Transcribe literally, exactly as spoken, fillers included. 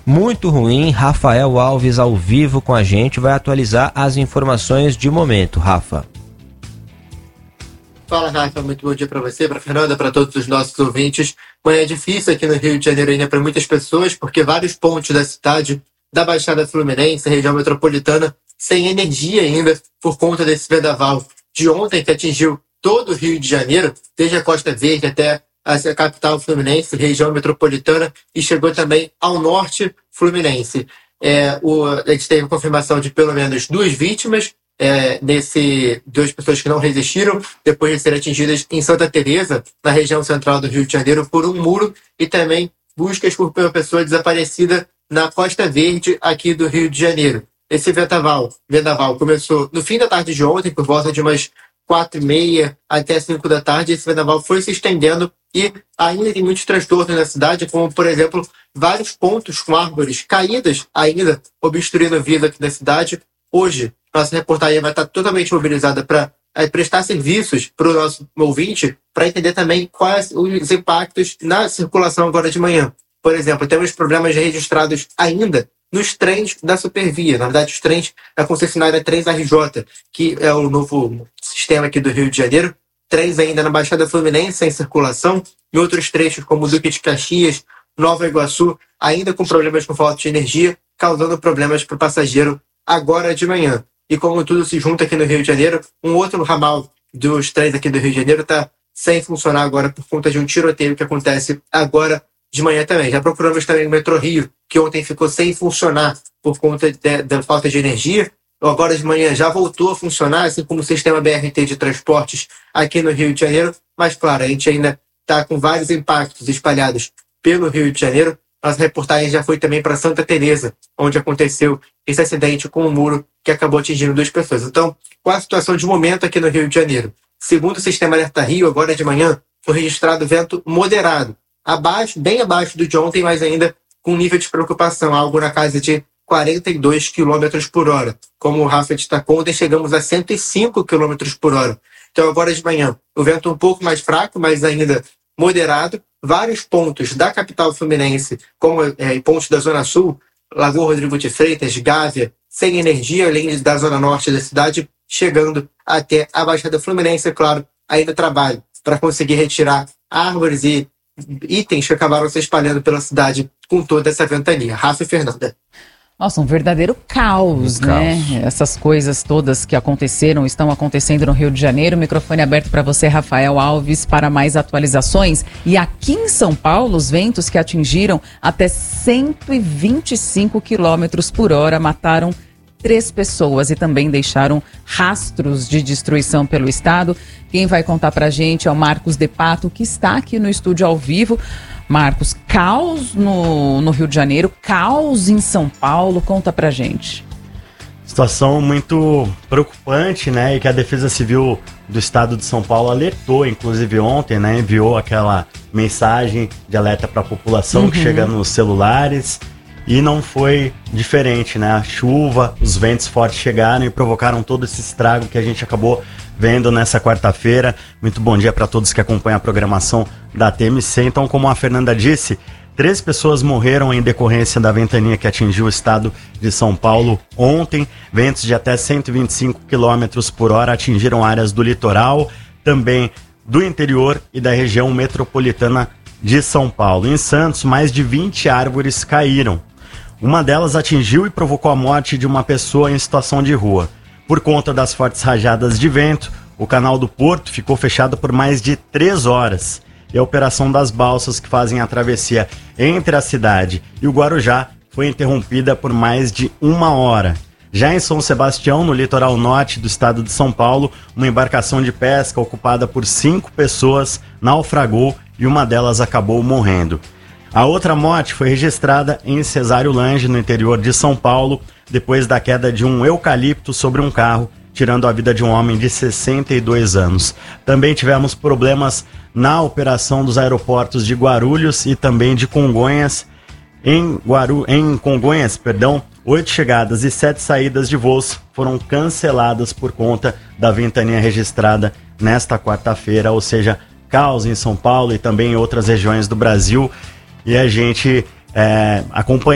muito ruim. Rafael Alves ao vivo com a gente, vai atualizar as informações de momento. Rafa. Fala, Rafa, muito bom dia para você, para Fernanda, para todos os nossos ouvintes. Manhã difícil aqui no Rio de Janeiro ainda para muitas pessoas, porque vários pontos da cidade, da Baixada Fluminense, região metropolitana, sem energia ainda por conta desse vendaval de ontem que atingiu todo o Rio de Janeiro, desde a Costa Verde até a capital fluminense, região metropolitana, e chegou também ao norte fluminense. É, o, a gente teve confirmação de pelo menos duas vítimas, É, nesse, duas pessoas que não resistiram depois de serem atingidas em Santa Teresa, na região central do Rio de Janeiro, por um muro, e também buscas por uma pessoa desaparecida na Costa Verde, aqui do Rio de Janeiro. Esse vendaval, vendaval começou no fim da tarde de ontem, por volta de umas quatro e meia até cinco da tarde. Esse vendaval foi se estendendo e ainda tem muitos transtornos na cidade, como, por exemplo, vários pontos com árvores caídas ainda obstruindo a vida aqui da cidade. Hoje, nossa reportagem vai estar totalmente mobilizada para é, prestar serviços para o nosso ouvinte, para entender também quais os impactos na circulação agora de manhã. Por exemplo, temos problemas registrados ainda nos trens da Supervia. Na verdade, os trens da concessionária Trens R J, que é o novo sistema aqui do Rio de Janeiro. Trens ainda na Baixada Fluminense em circulação, em outros trechos como Duque de Caxias, Nova Iguaçu, ainda com problemas com falta de energia, causando problemas para o passageiro agora de manhã. E como tudo se junta aqui no Rio de Janeiro, um outro ramal dos trens aqui do Rio de Janeiro está sem funcionar agora por conta de um tiroteio que acontece agora de manhã também. Já procuramos também o Metrô Rio, que ontem ficou sem funcionar por conta de, da falta de energia. Agora de manhã já voltou a funcionar, assim como o sistema B R T de transportes aqui no Rio de Janeiro. Mas, claro, a gente ainda está com vários impactos espalhados pelo Rio de Janeiro. Nossa reportagem já foi também para Santa Teresa, onde aconteceu esse acidente com um muro que acabou atingindo duas pessoas. Então, qual a situação de momento aqui no Rio de Janeiro? Segundo o Sistema Alerta Rio, agora de manhã, foi registrado vento moderado, abaixo, bem abaixo do de ontem, mas ainda com nível de preocupação, algo na casa de quarenta e dois quilômetros por hora. Como o Rafa destacou, ontem chegamos a cento e cinco quilômetros por hora. Então, agora de manhã, o vento um pouco mais fraco, mas ainda moderado. Vários pontos da capital fluminense, como é, pontos da Zona Sul, Lagoa Rodrigo de Freitas, Gávea, sem energia, além da Zona Norte da cidade, chegando até a Baixada Fluminense. Claro, ainda trabalho para conseguir retirar árvores e itens que acabaram se espalhando pela cidade com toda essa ventania. Rafa e Fernanda. Nossa, um verdadeiro caos, um né? Caos. Essas coisas todas que aconteceram, estão acontecendo no Rio de Janeiro. Microfone aberto para você, Rafael Alves, para mais atualizações. E aqui em São Paulo, os ventos que atingiram até cento e vinte e cinco quilômetros por hora mataram três pessoas e também deixaram rastros de destruição pelo estado. Quem vai contar para a gente é o Marcos De Pato, que está aqui no estúdio ao vivo. Marcos, caos no, no Rio de Janeiro, caos em São Paulo, conta pra gente. Situação muito preocupante, né, e que a Defesa Civil do Estado de São Paulo alertou, inclusive ontem, né, enviou aquela mensagem de alerta para a população uhum. que chega nos celulares, e não foi diferente, né, a chuva, os ventos fortes chegaram e provocaram todo esse estrago que a gente acabou vendo nessa quarta-feira. Muito bom dia para todos que acompanham a programação da T M C. Então, como a Fernanda disse, três pessoas morreram em decorrência da ventania que atingiu o estado de São Paulo ontem. Ventos de até cento e vinte e cinco quilômetros por hora atingiram áreas do litoral, também do interior e da região metropolitana de São Paulo. Em Santos, mais de vinte árvores caíram. Uma delas atingiu e provocou a morte de uma pessoa em situação de rua. Por conta das fortes rajadas de vento, o canal do Porto ficou fechado por mais de três horas. E a operação das balsas que fazem a travessia entre a cidade e o Guarujá foi interrompida por mais de uma hora. Já em São Sebastião, no litoral norte do estado de São Paulo, uma embarcação de pesca ocupada por cinco pessoas naufragou e uma delas acabou morrendo. A outra morte foi registrada em Cesário Lange, no interior de São Paulo, depois da queda de um eucalipto sobre um carro, tirando a vida de um homem de sessenta e dois anos. Também tivemos problemas na operação dos aeroportos de Guarulhos e também de Congonhas. Em, Guaru... em Congonhas, perdão, oito chegadas e sete saídas de voos foram canceladas por conta da ventania registrada nesta quarta-feira, ou seja, caos em São Paulo e também em outras regiões do Brasil. E a gente é, acompanha